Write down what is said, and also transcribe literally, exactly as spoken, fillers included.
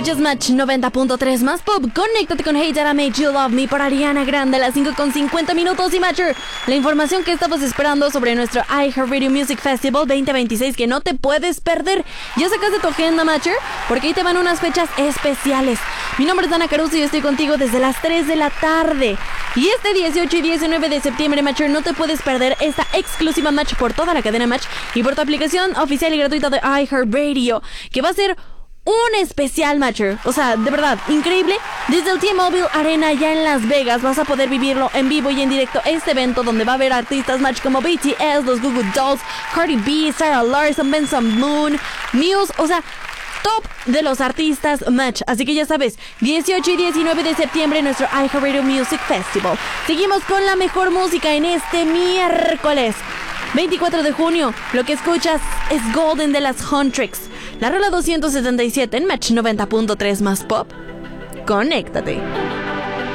Escuchas Match noventa punto tres más pop. Conéctate con Hey That I Made You Love Me por Ariana Grande a las cinco con cincuenta minutos. Y Matcher, la información que estabas esperando sobre nuestro iHeartRadio Music Festival veinte veintiséis que no te puedes perder. Ya sacaste tu agenda, Matcher, porque ahí te van unas fechas especiales. Mi nombre es Dana Caruso y estoy contigo desde las tres de la tarde. Y este dieciocho y diecinueve de septiembre, Matcher, no te puedes perder esta exclusiva Match por toda la cadena Match y por tu aplicación oficial y gratuita de iHeartRadio, que va a ser un especial, Matcher. O sea, de verdad, increíble. Desde el T-Mobile Arena ya en Las Vegas vas a poder vivirlo en vivo y en directo este evento, donde va a haber artistas Match como B T S, los Goo Goo Dolls, Cardi B, Sarah Larson, Benson Moon, Muse, o sea, top de los artistas Match. Así que ya sabes, dieciocho y diecinueve de septiembre nuestro iHeartRadio Music Festival. Seguimos con la mejor música en este miércoles veinticuatro de junio. Lo que escuchas es Golden de las Huntrix, la rola doscientos setenta y siete en Match noventa punto tres más pop. Conéctate.